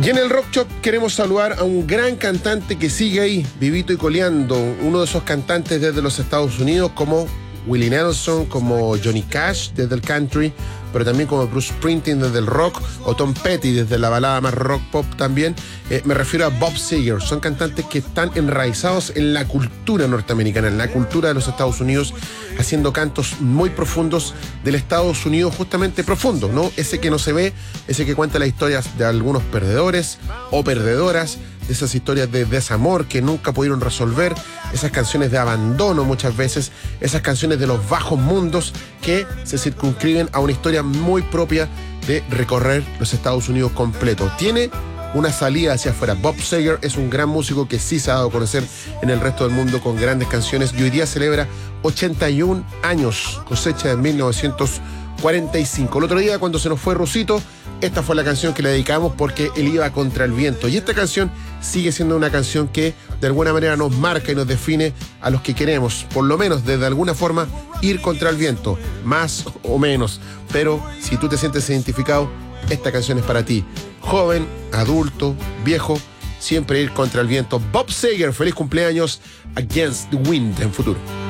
Y en el Rock Shop queremos saludar a un gran cantante que sigue ahí, vivito y coleando. Uno de esos cantantes desde los Estados Unidos como Willie Nelson, como Johnny Cash desde el country, pero también como Bruce Springsteen desde el rock, o Tom Petty desde la balada más rock pop también. Me refiero a Bob Seger. Son cantantes que están enraizados en la cultura norteamericana, en la cultura de los Estados Unidos, haciendo cantos muy profundos del Estados Unidos, justamente profundo, ¿no? Ese que no se ve, ese que cuenta las historias de algunos perdedores o perdedoras, de esas historias de desamor que nunca pudieron resolver, esas canciones de abandono muchas veces, esas canciones de los bajos mundos que se circunscriben a una historia muy propia de recorrer los Estados Unidos completo. Tiene una salida hacia afuera. Bob Seger es un gran músico que sí se ha dado a conocer en el resto del mundo con grandes canciones y hoy día celebra 81 años, cosecha de 1945. El otro día, cuando se nos fue Rusito, esta fue la canción que le dedicamos porque él iba contra el viento. Y esta canción sigue siendo una canción que de alguna manera nos marca y nos define a los que queremos, por lo menos de alguna forma, ir contra el viento, más o menos. Pero si tú te sientes identificado, esta canción es para ti. Joven, adulto, viejo, siempre ir contra el viento. Bob Seger, feliz cumpleaños. Against the Wind en futuro.